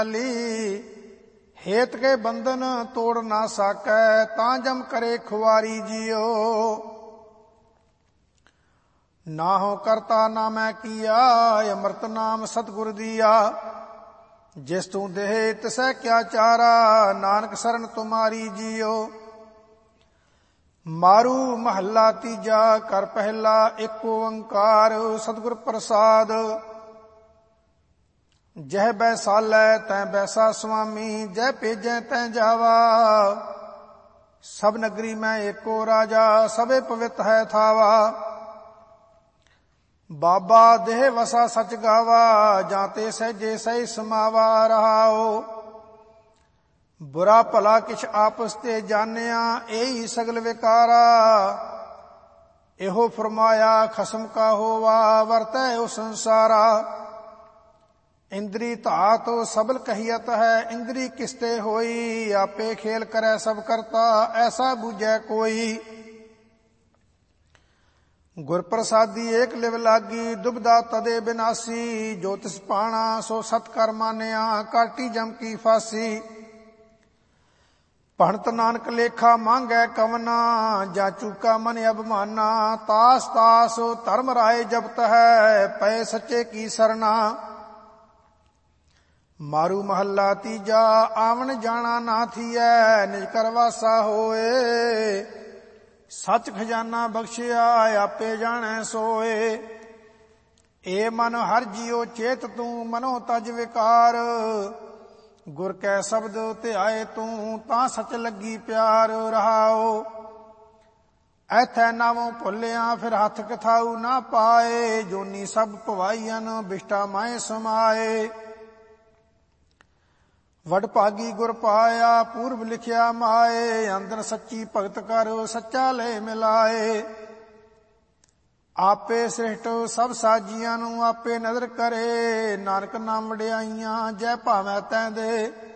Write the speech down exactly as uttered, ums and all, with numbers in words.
हेत के बंधन तोड़ ना साकै, तां जम करे खुआरी जियो। ना हो करता ना मैं किया, अमृत नाम सतगुर दिया। जिस तू देह तिसै क्या चारा, नानक शरण तुम्हारी जियो। मारू महला तीजा, कर पहला एक ओंकार, सतगुर प्रसाद। जह बैसालै तै बैसा स्वामी, जह भेजै तै जावा। सब नगरी में एको राजा, सबे पवित है थावा। बाबा देह वसा सच गावा, जाते सहजे सही समावा रहाओ। बुरा भला किछ आपस ते जानिया, एही सगल विकारा। एहो फरमाया खसम का होवा, वरतै ओ संसारा। इंद्री धात सबल कहियत है, इंद्री किसते होई। आपे खेल करे सब करता, ऐसा बूझै कोई। गुर प्रसादी एक लिव लागी, दुबदा तदे बिनासी। जो तिस पाणा सो सत कर मानिया, काटी जम की फांसी। भणत नानक लेखा मांगै कवना, जा चूका मन अभिमाना। तास तास धर्म राय जपत है, पै सच्चे की सरना। मारू महला तीजा, आवन जाना ना थियै। निज कर वासा होए, सच खजाना बख्शिया, आपे जाने सोए। ए मन हर जियो चेत तू, मनो तज विकार। गुर कै शब्द ध्याए तू, तां सच लगी प्यार रहाओ। ऐथै नावों भुलिया, फिर हथ कथाऊ ना पाए। जोनी सब भवाईयन, बिष्टा माए समाए। वड भागी गुर पाया, पूर्व लिखिया माए। अंदर सच्ची भगत कर, सच्चा ले मिलाए। आपे सृष्ट सब साजियां नू, आपे नदर करे। नानक नाम वड्याइयां, जय भावै तैं दे।